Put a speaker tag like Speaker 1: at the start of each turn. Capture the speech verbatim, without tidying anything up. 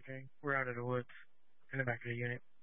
Speaker 1: Okay. We're out of the woods in the back of the unit.